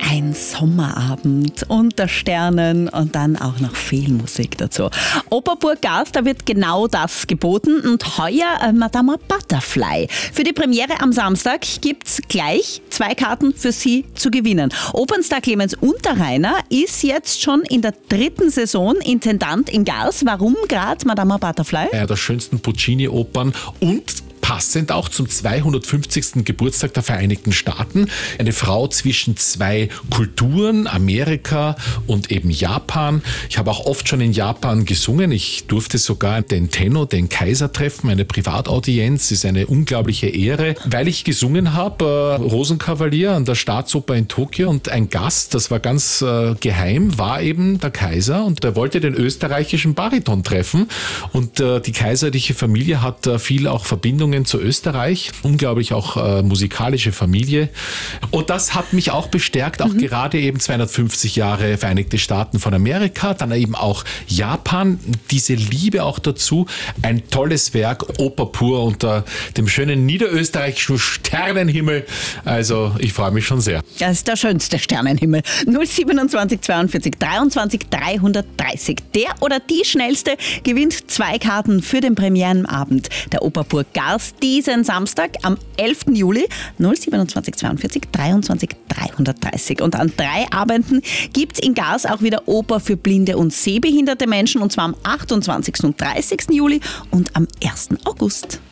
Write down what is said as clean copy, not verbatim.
Ein Sommerabend unter Sternen und dann auch noch viel Musik dazu. Operburg Gars, da wird genau das geboten und heuer Madama Butterfly. Für die Premiere am Samstag gibt's gleich 2 Karten für Sie zu gewinnen. Opernstar Clemens Unterreiner ist jetzt schon in der 3. Saison Intendant in Gars. Warum gerade Madama Butterfly? Einer der schönsten Puccini-Opern und passend auch zum 250. Geburtstag der Vereinigten Staaten. Eine Frau zwischen 2 Kulturen, Amerika und eben Japan. Ich habe auch oft schon in Japan gesungen. Ich durfte sogar den Tenno, den Kaiser, treffen. Eine Privataudienz ist eine unglaubliche Ehre, weil ich gesungen habe, Rosenkavalier an der Staatsoper in Tokio, und ein Gast, das war ganz geheim, war eben der Kaiser, und der wollte den österreichischen Bariton treffen, und die kaiserliche Familie hat viel auch Verbindungen zu Österreich, unglaublich auch musikalische Familie, und das hat mich auch bestärkt, auch gerade eben 250 Jahre Vereinigte Staaten von Amerika, dann eben auch Japan, diese Liebe auch dazu, ein tolles Werk, Oper pur unter dem schönen niederösterreichischen Sternenhimmel, also ich freue mich schon sehr. Das ist der schönste Sternenhimmel. 027 42 23 330. Der oder die Schnellste gewinnt 2 Karten für den Premierenabend der Operburg Gars diesen Samstag am 11. Juli. 027 42 23 330. Und an 3 Abenden gibt es in Gars auch wieder Oper für blinde und sehbehinderte Menschen, und zwar am 28. und 30. Juli und am 1. August.